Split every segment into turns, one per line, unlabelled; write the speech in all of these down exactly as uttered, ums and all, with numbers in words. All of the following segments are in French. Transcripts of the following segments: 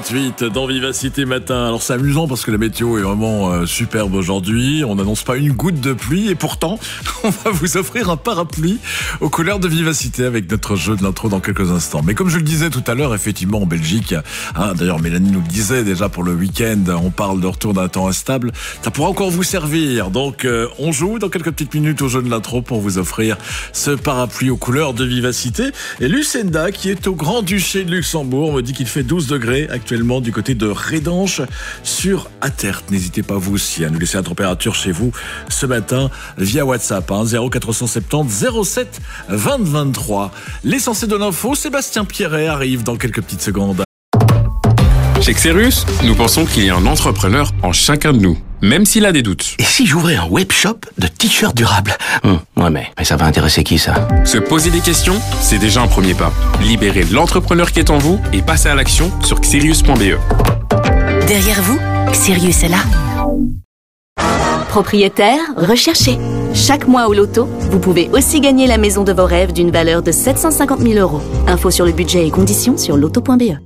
vingt-huit dans Vivacité Matin. Alors c'est amusant parce que la météo est vraiment euh, superbe aujourd'hui. On n'annonce pas une goutte de pluie et pourtant on va vous offrir un parapluie aux couleurs de Vivacité avec notre jeu de l'intro dans quelques instants. Mais comme je le disais tout à l'heure, effectivement en Belgique, hein, d'ailleurs Mélanie nous le disait déjà pour le week-end, on parle de retour d'un temps instable. Ça pourra encore vous servir. Donc euh, on joue dans quelques petites minutes au jeu de l'intro pour vous offrir ce parapluie aux couleurs de Vivacité. Et Lucenda qui est au Grand-Duché de Luxembourg me dit qu'il fait douze degrés actuellement du côté de Redanche sur Attert. N'hésitez pas vous aussi à nous laisser la température chez vous ce matin via WhatsApp hein, zéro quatre cent soixante-dix zéro sept vingt vingt-trois. L'essentiel de l'info, Sébastien Pierret arrive dans quelques petites secondes.
Chez Xerus, nous pensons qu'il y a un entrepreneur en chacun de nous, même s'il a des doutes.
Et si j'ouvrais un webshop de t-shirts durables hum, Ouais, mais, mais ça va intéresser qui, ça?
Se poser des questions, c'est déjà un premier pas. Libérez l'entrepreneur qui est en vous et passez à l'action sur xerius point b e.
Derrière vous, Xerius est là. Propriétaire, recherché. Chaque mois au loto, vous pouvez aussi gagner la maison de vos rêves d'une valeur de sept cent cinquante mille euros. Info sur le budget et conditions sur loto point b e.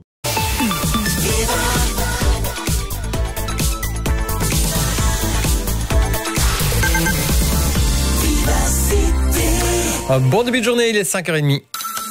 Bon début de journée, il est cinq heures trente.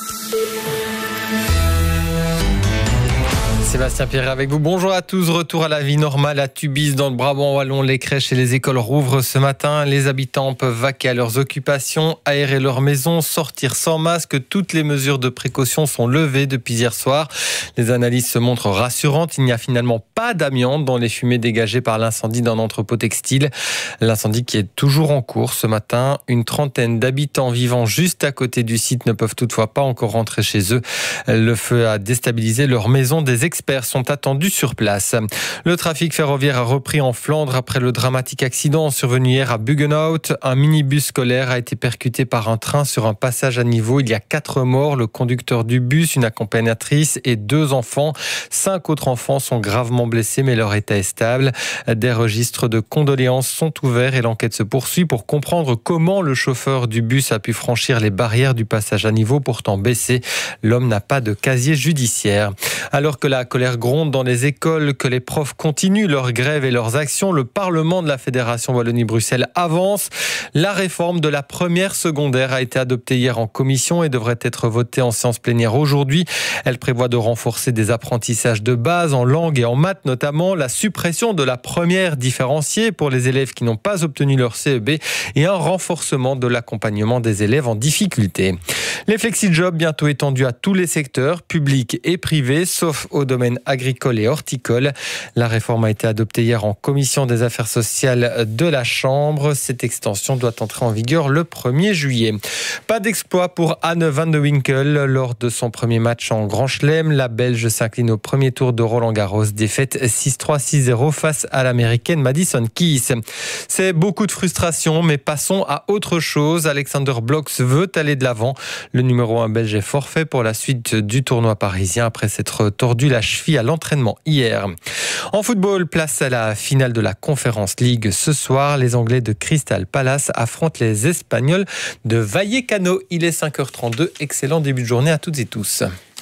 Sébastien Pierret avec vous. Bonjour à tous. Retour à la vie normale à Tubize dans le Brabant wallon. Les crèches et les écoles rouvrent ce matin. Les habitants peuvent vaquer à leurs occupations, aérer leur maison, sortir sans masque. Toutes les mesures de précaution sont levées depuis hier soir. Les analyses se montrent rassurantes. Il n'y a finalement pas d'amiante dans les fumées dégagées par l'incendie d'un entrepôt textile. L'incendie qui est toujours en cours ce matin. Une trentaine d'habitants vivant juste à côté du site ne peuvent toutefois pas encore rentrer chez eux. Le feu a déstabilisé leur maison. Des experts sont attendus sur place. Le trafic ferroviaire a repris en Flandre après le dramatique accident survenu hier à Buggenhout. Un minibus scolaire a été percuté par un train sur un passage à niveau. Il y a quatre morts, le conducteur du bus, une accompagnatrice et deux enfants. Cinq autres enfants sont gravement blessés, mais leur état est stable. Des registres de condoléances sont ouverts et l'enquête se poursuit pour comprendre comment le chauffeur du bus a pu franchir les barrières du passage à niveau pourtant baissé. L'homme n'a pas de casier judiciaire. Alors que la colère gronde dans les écoles, que les profs continuent leurs grèves et leurs actions, le Parlement de la Fédération Wallonie-Bruxelles avance. La réforme de la première secondaire a été adoptée hier en commission et devrait être votée en séance plénière aujourd'hui. Elle prévoit de renforcer des apprentissages de base en langue et en maths notamment, la suppression de la première différenciée pour les élèves qui n'ont pas obtenu leur C E B et un renforcement de l'accompagnement des élèves en difficulté. Les flexi-jobs bientôt étendus à tous les secteurs, publics et privés, sauf au domaine agricole et horticole. La réforme a été adoptée hier en commission des affaires sociales de la Chambre. Cette extension doit entrer en vigueur le premier juillet. Pas d'exploit pour Anne van de Winkel lors de son premier match en Grand Chelem. La Belge s'incline au premier tour de Roland-Garros, défaite six trois six zéro face à l'américaine Madison Keys. C'est beaucoup de frustration, mais passons à autre chose. Alexander Blocks veut aller de l'avant. Le numéro un belge est forfait pour la suite du tournoi parisien après s'être tordu la cheville à l'entraînement hier. En football, place à la finale de la Conference League. Ce soir, les Anglais de Crystal Palace affrontent les Espagnols de Vallecano. Il est cinq heures trente-deux. Excellent début de journée à toutes et tous.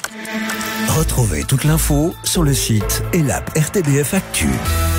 Retrouvez toute l'info sur le site et l'app R T B F Actu.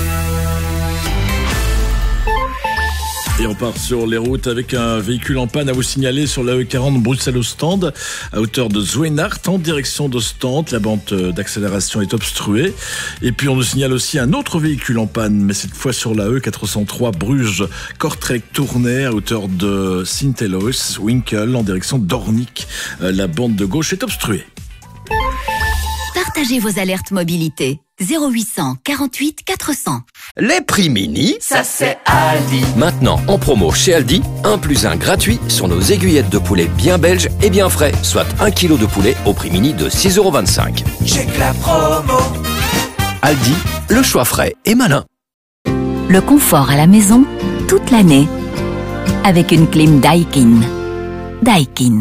Et on part sur les routes avec un véhicule en panne à vous signaler sur la E quarante Bruxelles-Ostende à hauteur de Zouénart en direction d'Ostende. La bande d'accélération est obstruée. Et puis on nous signale aussi un autre véhicule en panne, mais cette fois sur la E quatre cent trois Bruges-Kortrijk-Tournai à hauteur de Sint-Elois-Winkel en direction d'Ornick. La bande de gauche est obstruée.
Partagez vos alertes mobilité. zéro huit cent quarante-huit quatre cents.
Les prix mini,
ça c'est Aldi.
Maintenant en promo chez Aldi, un plus un gratuit sur nos aiguillettes de poulet bien belges et bien frais, soit un kilo de poulet au prix mini de six euros vingt-cinq.
J'ai que la promo.
Aldi, le choix frais et malin.
Le confort à la maison, toute l'année, avec une clim Daikin. Daikin.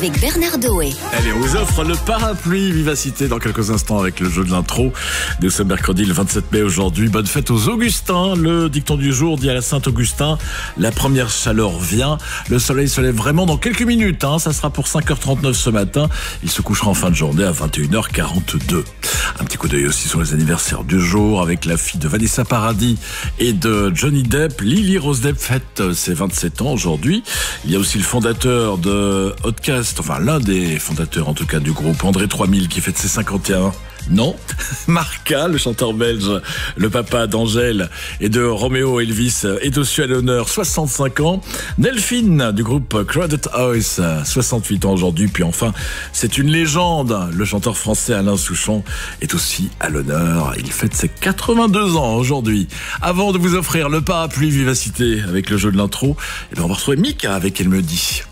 avec Bernard Doé.
Allez, on vous offre le parapluie Vivacité dans quelques instants avec le jeu de l'intro. Nous sommes mercredi le vingt-sept mai aujourd'hui. Bonne fête aux Augustins. Le dicton du jour dit à la Saint-Augustin: la première chaleur vient. Le soleil se lève vraiment dans quelques minutes. Hein. Ça sera pour cinq heures trente-neuf ce matin. Il se couchera en fin de journée à vingt et une heures quarante-deux. Un petit coup d'œil aussi sur les anniversaires du jour avec la fille de Vanessa Paradis et de Johnny Depp. Lily Rose Depp fête ses vingt-sept ans aujourd'hui. Il y a aussi le fondateur de Outcast, enfin l'un des fondateurs en tout cas du groupe, André trois mille, qui fête ses cinquante et un. Non, Marca, le chanteur belge, le papa d'Angèle et de Roméo Elvis, est aussi à l'honneur, soixante-cinq ans. Nelfine du groupe Crowded House, soixante-huit ans aujourd'hui. Puis enfin, c'est une légende, le chanteur français Alain Souchon est aussi à l'honneur. Il fête ses quatre-vingt-deux ans aujourd'hui. Avant de vous offrir le parapluie Vivacité avec le jeu de l'intro, eh bien on va retrouver Mika avec Elle me dit.